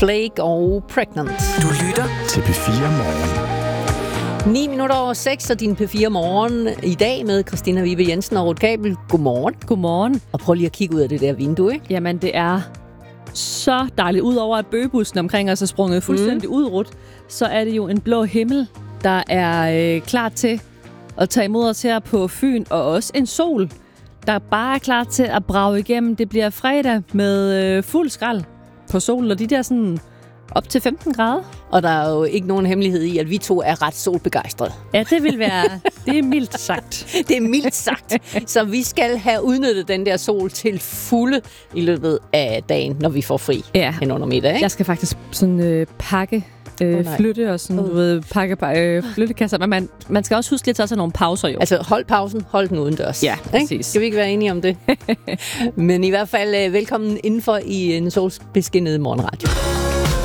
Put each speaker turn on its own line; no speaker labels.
Flake og Pregnant.
Du lytter
til P4 Morgen.
9 minutter over 6, og din P4 Morgen i dag med Christina Vibe Jensen og Ruth Kabel. Godmorgen.
Godmorgen.
Og prøv lige at kigge ud af det der vindue, ikke?
Jamen, det er så dejligt. Udover at bøgebussen omkring os er sprunget fuldstændig ud, Ruth, så er det jo en blå himmel, der er klar til at tage imod os her på Fyn, og også en sol, der bare er klar til at brage igennem. Det bliver fredag med fuld skrald på solen, og de der sådan op til 15 grader.
Og der er jo ikke nogen hemmelighed i, at vi to er ret solbegejstrede.
Ja, det vil være, det er mildt sagt.
Det er mildt sagt. Så vi skal have udnyttet den der sol til fulde i løbet af dagen, når vi får fri hen under middag, ikke?
Jeg skal faktisk sådan pakke flytte og sådan, du ved, pakke flyttekasser. Men man skal også huske lidt at tage nogle pauser, jo.
Altså, hold pausen, hold den udendørs.
Ja, præcis.
Skal vi ikke være enige om det? Men i hvert fald velkommen indenfor i en solbeskinnet morgenradio.